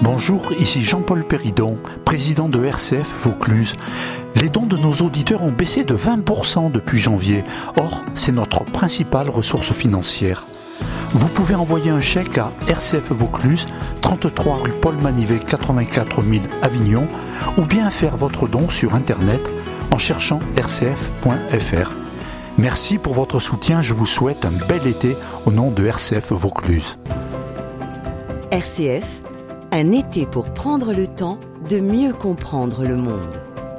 Bonjour, ici Jean-Paul Péridon, président de RCF Vaucluse. Les dons de nos auditeurs ont baissé de 20% depuis janvier. Or, c'est notre principale ressource financière. Vous pouvez envoyer un chèque à RCF Vaucluse, 33 rue Paul Manivet, 84 000 Avignon, ou bien faire votre don sur Internet en cherchant rcf.fr. Merci pour votre soutien, je vous souhaite un bel été au nom de RCF Vaucluse. RCF, un été pour prendre le temps de mieux comprendre le monde.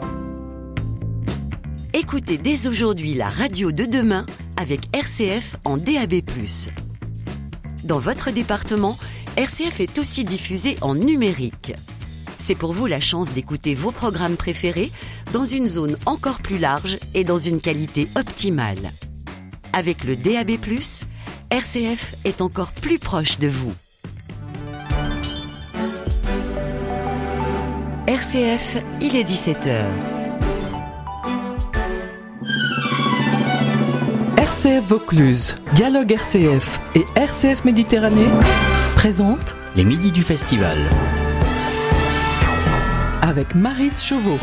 Écoutez dès aujourd'hui la radio de demain avec RCF en DAB+. Dans votre département, RCF est aussi diffusé en numérique. C'est pour vous la chance d'écouter vos programmes préférés dans une zone encore plus large et dans une qualité optimale. Avec le DAB+, RCF est encore plus proche de vous. RCF, il est 17h. RCF Vaucluse, Dialogue RCF et RCF Méditerranée présentent les Midis du Festival avec Maryse Chauveau.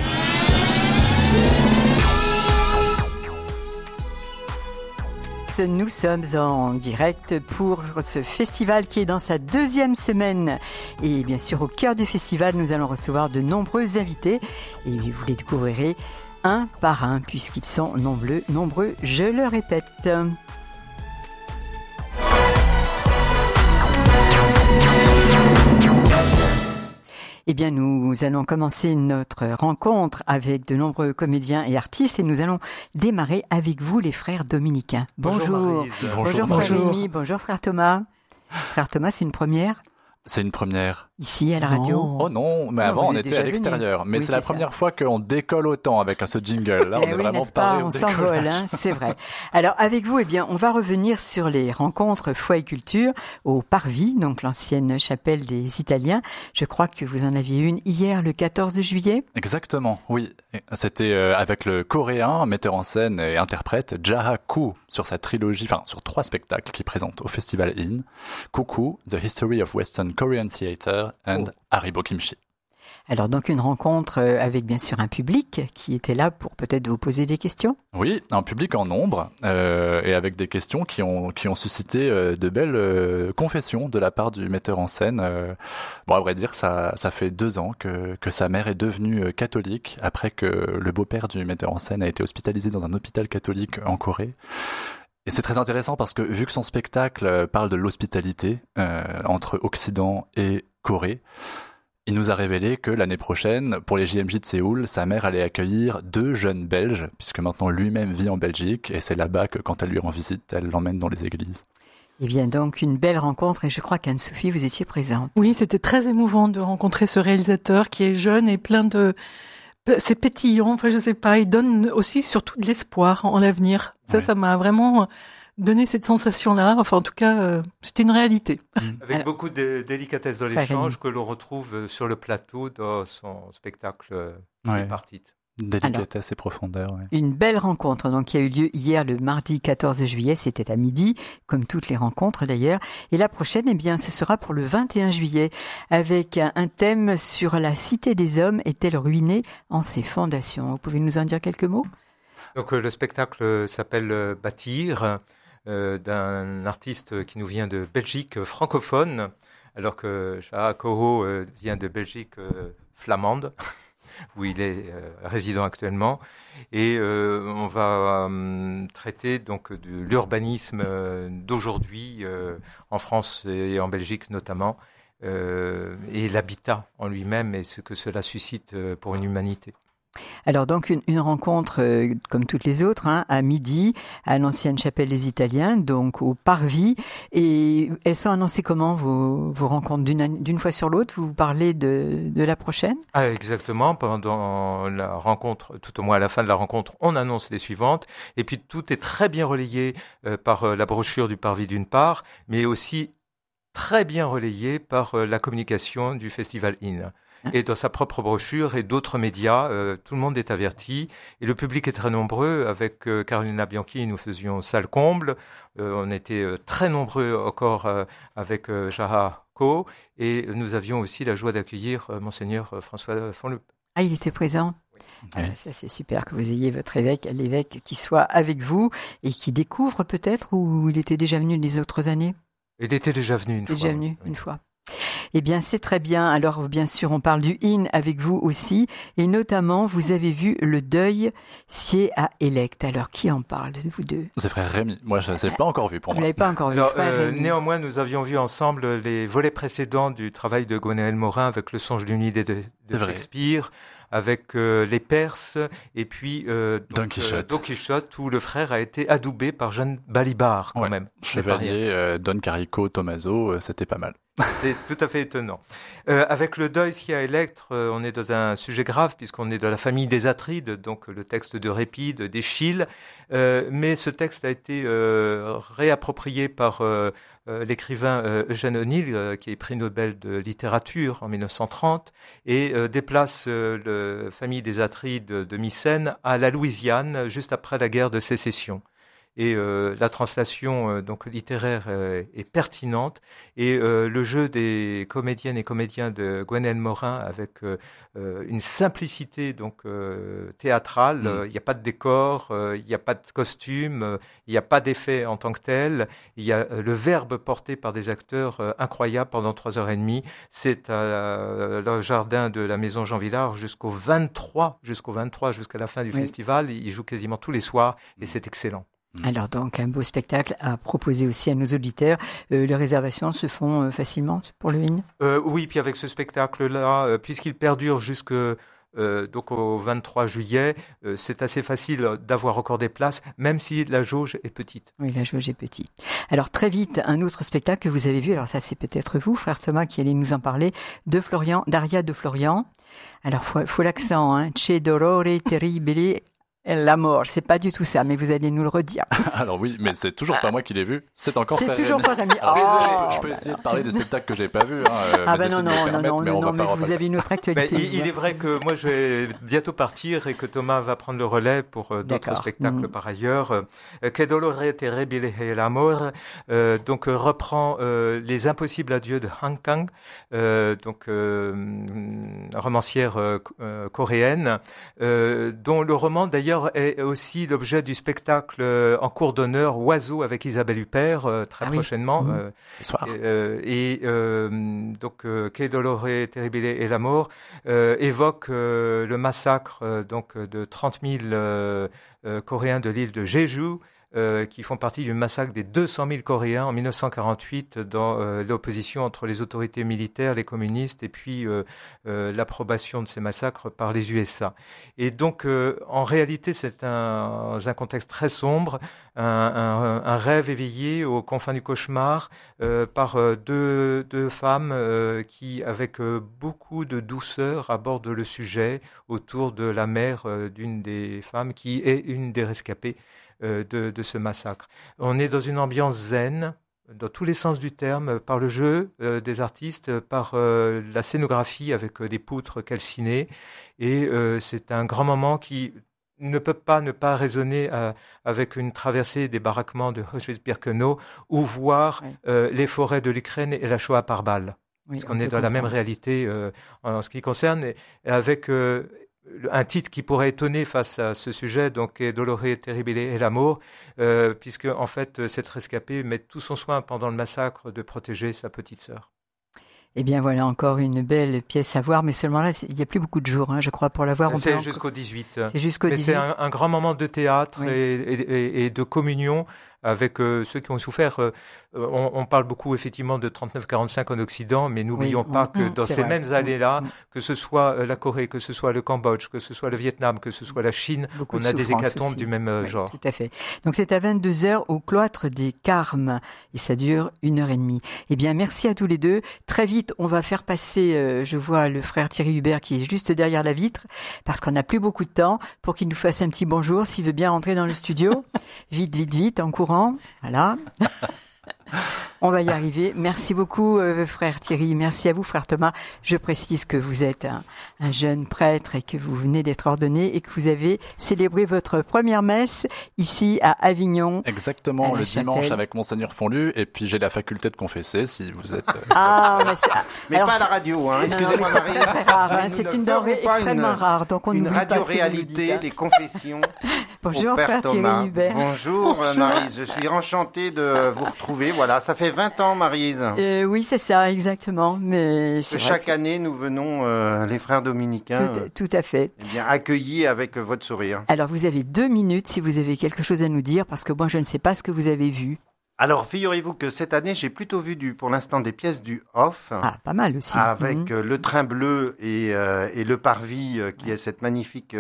Nous sommes en direct pour ce festival qui est dans sa deuxième semaine. Et bien sûr, au cœur du festival, nous allons recevoir de nombreux invités. Et vous les découvrirez un par un, puisqu'ils sont nombreux, je le répète. Eh bien, nous allons commencer notre rencontre avec de nombreux comédiens et artistes et nous allons démarrer avec vous, les frères dominicains. Bonjour. Bonjour frère Rémi, bonjour frère Thomas. Frère Thomas, c'est une première ? C'est une première. Ici, à la radio. Oh non, mais avant, on était à l'extérieur. Mais oui, c'est la première fois qu'on décolle autant avec ce jingle. Là, on est vraiment paré au décollage. On s'envole, c'est vrai. Alors, avec vous, on va revenir sur les rencontres foi et culture au Parvis, donc l'ancienne chapelle des Italiens. Je crois que vous en aviez une hier, le 14 juillet. Exactement, oui. C'était avec le coréen, metteur en scène et interprète Jaha Koo sur sa trilogie, sur 3 spectacles qu'il présente au Festival In. Coucou, The History of Western Korean Theatre and Haribo Kimchi. Alors donc une rencontre avec bien sûr un public qui était là pour peut-être vous poser des questions. Oui, un public en nombre et avec des questions qui ont suscité de belles confessions de la part du metteur en scène. À vrai dire, ça fait 2 ans que sa mère est devenue catholique après que le beau-père du metteur en scène a été hospitalisé dans un hôpital catholique en Corée. Et c'est très intéressant parce que vu que son spectacle parle de l'hospitalité entre Occident et Corée, il nous a révélé que l'année prochaine, pour les JMJ de Séoul, sa mère allait accueillir 2 jeunes Belges, puisque maintenant lui-même vit en Belgique, et c'est là-bas que quand elle lui rend visite, elle l'emmène dans les églises. Eh bien donc une belle rencontre, et je crois qu'Anne-Sophie, vous étiez présente. Oui, c'était très émouvant de rencontrer ce réalisateur qui est jeune et plein de... C'est pétillant, je sais pas, il donne aussi surtout de l'espoir en l'avenir. Ça m'a vraiment donné cette sensation-là. En tout cas, c'était une réalité. Avec beaucoup de délicatesse dans l'échange que l'on retrouve sur le plateau dans son spectacle Partite. Délicatesse et profondeur. Ouais. Une belle rencontre donc qui a eu lieu hier le mardi 14 juillet, c'était à midi, comme toutes les rencontres d'ailleurs. Et la prochaine, ce sera pour le 21 juillet, avec un thème sur la cité des hommes est-elle ruinée en ses fondations. Vous pouvez nous en dire quelques mots ? Donc le spectacle s'appelle Bâtir, d'un artiste qui nous vient de Belgique francophone, alors que Jaha Koo vient de Belgique flamande. Où il est résident actuellement, et on va traiter donc de l'urbanisme d'aujourd'hui en France et en Belgique notamment, et l'habitat en lui-même et ce que cela suscite pour une humanité. Alors donc une rencontre comme toutes les autres à midi à l'ancienne chapelle des Italiens, donc au Parvis, et elles sont annoncées comment vos rencontres d'une fois sur l'autre? Vous parlez de la prochaine? Exactement, pendant la rencontre, tout au moins à la fin de la rencontre, on annonce les suivantes, et puis tout est très bien relayé par la brochure du Parvis d'une part, mais aussi très bien relayé par la communication du Festival In. Et dans sa propre brochure et d'autres médias, tout le monde est averti. Et le public est très nombreux. Avec Carolina Bianchi, nous faisions salle comble. On était très nombreux encore avec Jaha Co. Et nous avions aussi la joie d'accueillir Monseigneur François Fonlep. Ah, il était présent. Oui. Ça, c'est super que vous ayez votre l'évêque qui soit avec vous et qui découvre peut-être, ou il était déjà venu les autres années? Il était déjà venu une fois. Déjà venu une fois. Eh bien, c'est très bien. Alors, bien sûr, on parle du IN avec vous aussi. Et notamment, vous avez vu le deuil Sié à Élect. Alors, qui en parle de vous deux? C'est frère Rémi. Moi, je ne l'ai pas encore vu pour Vous moi. l'avez pas encore vu, Alors, frère Rémi. néanmoins, nous avions vu ensemble les volets précédents du travail de Gwenaël Morin avec le songe d'une idée de C'est vrai. Shakespeare, avec les Perses, et puis Don Quichotte. Don Quichotte, où le frère a été adoubé par Jeanne Balibar, quand Ouais. même. C'est pas rien. Chevalier, Don Carico, Tommaso, c'était pas mal. C'est tout à fait étonnant. Avec le deuil Sié à Élect, on est dans un sujet grave puisqu'on est dans la famille des Atrides, donc le texte de Répide, d'Échille. Mais ce texte a été réapproprié par l'écrivain Eugène O'Neill, qui est prix Nobel de littérature en 1930, et déplace la famille des Atrides de Mycène à la Louisiane, juste après la guerre de sécession. Et la translation donc littéraire est pertinente, et le jeu des comédiennes et comédiens de Gwenaël Morin avec une simplicité donc théâtrale. Il n'y a pas de décor, il n'y a pas de costume, il n'y a pas d'effet en tant que tel. Il y a le verbe porté par des acteurs incroyables pendant 3h30. C'est le jardin de la maison Jean Villard jusqu'à la fin du festival. Il joue quasiment tous les soirs et c'est excellent. Alors donc, un beau spectacle à proposer aussi à nos auditeurs. Les réservations se font facilement pour le IN? Oui, puis avec ce spectacle-là, puisqu'il perdure donc au 23 juillet, c'est assez facile d'avoir encore des places, même si la jauge est petite. Oui, la jauge est petite. Alors très vite, un autre spectacle que vous avez vu, alors ça c'est peut-être vous, frère Thomas, qui allez nous en parler, d'Aria de Florian. Alors faut l'accent, hein. C'è dolore terribile la mort, c'est pas du tout ça, mais vous allez nous le redire. Alors oui, mais c'est toujours pas moi qui l'ai vu. C'est encore C'est frère toujours Rémi. pas Rémi. Alors, je peux essayer de parler des spectacles que j'ai pas vus. Ah ben non, mais vous avez une autre actualité. Mais il est vrai que moi je vais bientôt partir et que Thomas va prendre le relais pour d'autres spectacles par ailleurs. Que dolore terribile l'amor, donc reprend Les Impossibles Adieux de Han Kang, donc romancière coréenne, dont le roman d'ailleurs est aussi l'objet du spectacle en cours d'honneur Oiseau avec Isabelle Huppert très prochainement. Ce soir. Donc Que dolore terribile et la mort évoque le massacre donc de 30 000 Coréens de l'île de Jeju, qui font partie du massacre des 200 000 Coréens en 1948 dans l'opposition entre les autorités militaires, les communistes, et puis l'approbation de ces massacres par les USA. Et donc, en réalité, c'est un contexte très sombre, un rêve éveillé aux confins du cauchemar par deux femmes qui, avec beaucoup de douceur, abordent le sujet autour de la mère d'une des femmes qui est une des rescapées de ce massacre. On est dans une ambiance zen, dans tous les sens du terme, par le jeu des artistes, par la scénographie avec des poutres calcinées, et c'est un grand moment qui ne peut pas ne pas résonner avec une traversée des baraquements de Auschwitz-Birkenau, ou voir les forêts de l'Ukraine et la Shoah par balle. Oui, parce qu'on est dans la même réalité en ce qui concerne, et avec un titre qui pourrait étonner face à ce sujet, donc Dolore terribile et l'amour, puisque en fait cette rescapée met tout son soin pendant le massacre de protéger sa petite sœur. Eh bien voilà encore une belle pièce à voir, mais seulement là il n'y a plus beaucoup de jours, hein, je crois, pour la voir. C'est jusqu'au 18. C'est jusqu'au 18. Mais c'est un grand moment de théâtre et de communion avec ceux qui ont souffert. On parle beaucoup effectivement de 39-45 en Occident, mais n'oublions pas que dans ces mêmes années-là, que ce soit la Corée, que ce soit le Cambodge, que ce soit le Vietnam, que ce soit la Chine, beaucoup on a des hécatombes aussi du même genre. Tout à fait. Donc c'est à 22h au cloître des Carmes et ça dure 1h30. Eh bien merci à tous les deux. Très vite, on va faire passer, je vois le frère Thierry Hubert qui est juste derrière la vitre, parce qu'on n'a plus beaucoup de temps, pour qu'il nous fasse un petit bonjour, s'il veut bien rentrer dans le studio. Vite, en courant. Voilà. On va y arriver. Merci beaucoup, frère Thierry. Merci à vous, frère Thomas. Je précise que vous êtes un jeune prêtre et que vous venez d'être ordonné et que vous avez célébré votre première messe ici à Avignon. Exactement, le dimanche avec Monseigneur Fonlu. Et puis j'ai la faculté de confesser si vous êtes... mais alors, pas à la radio, hein. Excusez-moi, Marie. C'est très rare, hein. C'est une denrée extrêmement rare. Donc on une radio-réalité, les confessions. Bonjour, frère Thierry Hubert. Bonjour, Maryse. Je suis enchanté de vous retrouver. Voilà, ça fait 20 ans, Maryse. Oui, c'est ça, exactement. Mais chaque année, nous venons, les frères dominicains, tout à fait, accueillis avec votre sourire. Alors, vous avez 2 minutes si vous avez quelque chose à nous dire, parce que moi, je ne sais pas ce que vous avez vu. Alors, figurez-vous que cette année, j'ai plutôt vu pour l'instant des pièces du Hof. Ah, pas mal aussi. Avec le train bleu et le parvis, qui est cette magnifique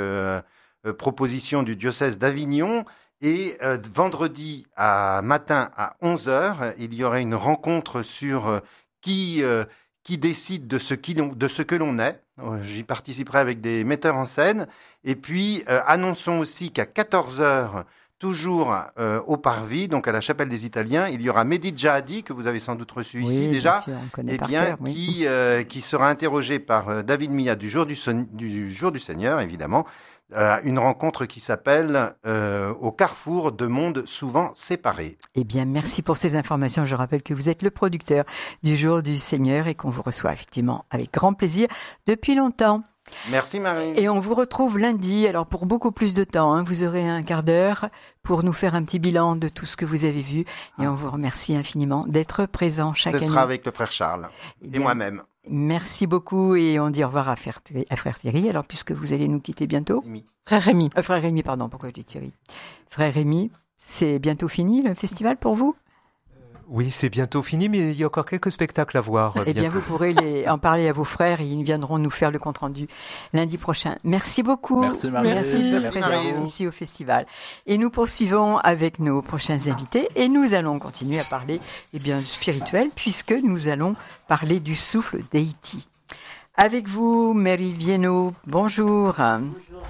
proposition du diocèse d'Avignon. Et vendredi matin à 11h, il y aurait une rencontre sur qui décide de ce que l'on est. J'y participerai avec des metteurs en scène. Et puis, annonçons aussi qu'à 14h, toujours au Parvis, donc à la Chapelle des Italiens, il y aura Mehdi Djahadi, que vous avez sans doute reçu ici déjà, bien sûr, on connaît par cœur, qui sera interrogé par David Mia du jour du Seigneur, évidemment. Une rencontre qui s'appelle Au carrefour de mondes souvent séparés. Eh bien, merci pour ces informations. Je rappelle que vous êtes le producteur du Jour du Seigneur et qu'on vous reçoit effectivement avec grand plaisir depuis longtemps. Merci Marie. Et on vous retrouve lundi, alors pour beaucoup plus de temps, hein, vous aurez un quart d'heure pour nous faire un petit bilan de tout ce que vous avez vu. Et on vous remercie infiniment d'être présent chaque année. Ce sera avec le frère Charles et moi-même. Merci beaucoup et on dit au revoir à frère Thierry, alors puisque vous allez nous quitter bientôt. Frère Rémi. Frère Rémi, pardon, pourquoi je dis Thierry? Frère Rémi, c'est bientôt fini le festival pour vous? Oui, c'est bientôt fini, mais il y a encore quelques spectacles à voir. Eh bien, vous pourrez en parler à vos frères et ils viendront nous faire le compte-rendu lundi prochain. Merci beaucoup. Merci Marie. Merci de votre présence ici au festival. Et nous poursuivons avec nos prochains invités et nous allons continuer à parler, spirituel, puisque nous allons parler du souffle d'Haïti. Avec vous, Mary Viennot, bonjour. Bonjour.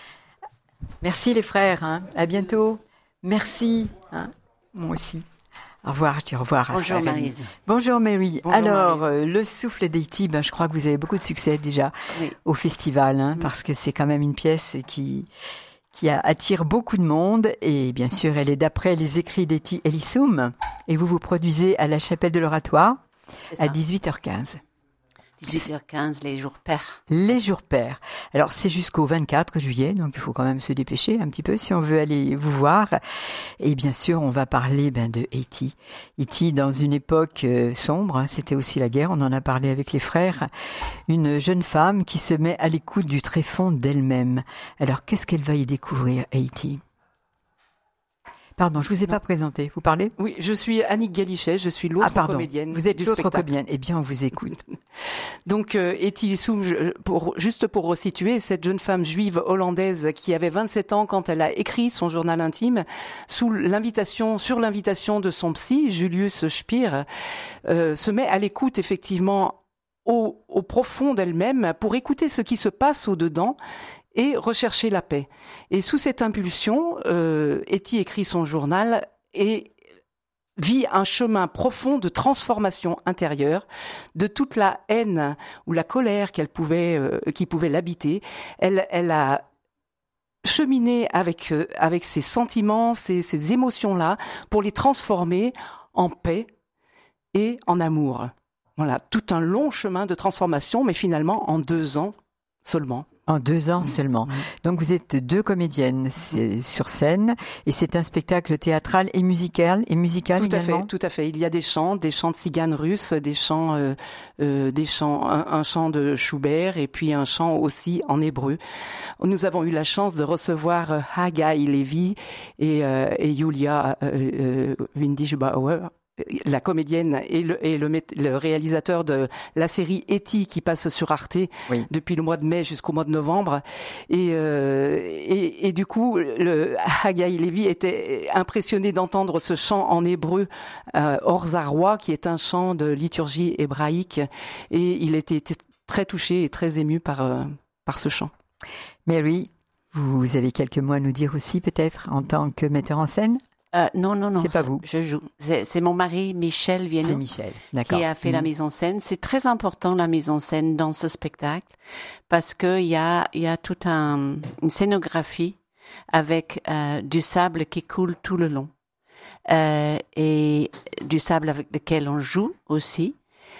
Merci les frères, hein. À bientôt. Merci, hein. Moi aussi. Au revoir, je dis au revoir. Bonjour Maryse. Bonjour Mary. Bonjour, alors, Maryse. Le souffle d'Haïti, je crois que vous avez beaucoup de succès déjà au festival, parce que c'est quand même une pièce qui attire beaucoup de monde. Et bien sûr, elle est d'après les écrits d'Eti Elissoum. Et vous produisez à la chapelle de l'Oratoire à 18h15. 18h15, les jours pairs. Les jours pairs. Alors, c'est jusqu'au 24 juillet, donc il faut quand même se dépêcher un petit peu si on veut aller vous voir. Et bien sûr, on va parler de Haïti. Haïti, dans une époque sombre, c'était aussi la guerre, on en a parlé avec les frères. Une jeune femme qui se met à l'écoute du tréfonds d'elle-même. Alors, qu'est-ce qu'elle va y découvrir, Haïti ? Pardon, je vous ai pas présenté. Vous parlez ? Oui, je suis Annick Galichet, je suis l'autre comédienne. Vous êtes l'autre comédienne. Eh bien, on vous écoute. Donc, Eti Elissoum, juste pour resituer, cette jeune femme juive hollandaise qui avait 27 ans quand elle a écrit son journal intime, sur l'invitation de son psy, Julius Spier, se met à l'écoute effectivement au profond d'elle-même pour écouter ce qui se passe au-dedans et rechercher la paix. Et sous cette impulsion, Eti écrit son journal et vit un chemin profond de transformation intérieure de toute la haine ou la colère qui pouvait l'habiter. Elle a cheminé avec ces sentiments, ces émotions-là, pour les transformer en paix et en amour. Voilà, tout un long chemin de transformation, mais finalement en 2 ans seulement. En 2 ans seulement. Donc vous êtes 2 comédiennes sur scène et c'est un spectacle théâtral et musical également. Tout à fait. Il y a des chants de tziganes russes, un chant de Schubert et puis un chant aussi en hébreu. Nous avons eu la chance de recevoir Haggai Levi et Julia Windijbauer, la comédienne et le réalisateur de la série Eti qui passe sur Arte depuis le mois de mai jusqu'au mois de novembre. Et du coup, Haggai Levi était impressionné d'entendre ce chant en hébreu, Or-Zaroi, qui est un chant de liturgie hébraïque. Et il était très touché et très ému par ce chant. Mary, vous avez quelques mots à nous dire aussi peut-être en tant que metteur en scène ? Non. C'est pas vous. Je joue. C'est mon mari, Michel Vienno. C'est Michel, d'accord. Qui a fait la mise en scène. C'est très important, la mise en scène dans ce spectacle, parce que il y a toute une scénographie avec du sable qui coule tout le long. Et du sable avec lequel on joue aussi.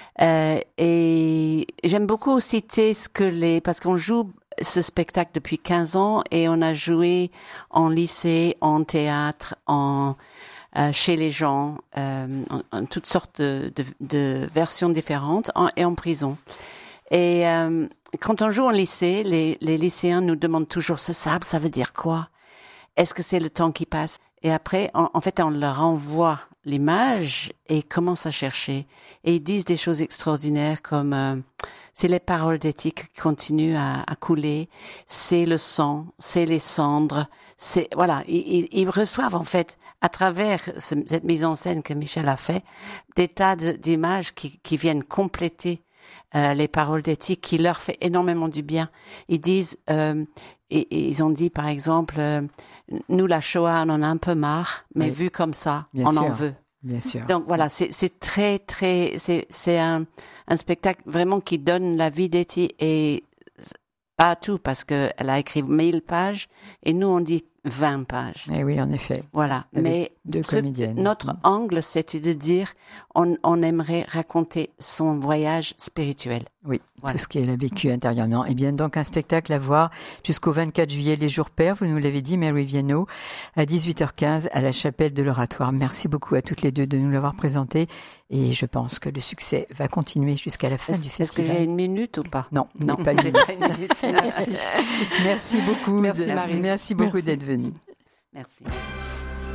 Et j'aime beaucoup citer parce qu'on joue ce spectacle depuis 15 ans et on a joué en lycée, en théâtre, chez les gens, en toutes sortes de versions différentes et en prison. Et quand on joue en lycée, les lycéens nous demandent toujours ce sable, ça veut dire quoi? Est-ce que c'est le temps qui passe? Et après, en fait, on leur envoie l'image et ils commencent à chercher. Et ils disent des choses extraordinaires comme c'est les paroles d'éthique qui continuent à couler, c'est le sang, c'est les cendres, c'est voilà. Ils reçoivent en fait à travers cette mise en scène que Michel a fait des tas d'images qui viennent compléter les paroles d'éthique, qui leur fait énormément du bien. Ils disent et ils ont dit par exemple nous la Shoah on en a un peu marre, mais vu comme ça bien on sûr. en veut. Bien sûr. Donc voilà, c'est très c'est un spectacle vraiment qui donne la vie d'Etty et pas tout parce que elle a écrit 1000 pages et nous on dit 20 pages. Eh oui, en effet. Voilà, avec mais deux comédiennes. Notre angle c'était de dire on aimerait raconter son voyage spirituel. Oui, voilà. Tout ce qu'elle a vécu intérieurement. Eh bien, donc un spectacle à voir jusqu'au 24 juillet, les jours pairs, vous nous l'avez dit, Mary Vienno, à 18h15 à la chapelle de l'Oratoire. Merci beaucoup à toutes les deux de nous l'avoir présenté et je pense que le succès va continuer jusqu'à la fin du festival. Est-ce que j'ai une minute ou pas? Non, pas j'ai pas une minute. Merci beaucoup. Merci Marie. Merci beaucoup d'être venue. Merci.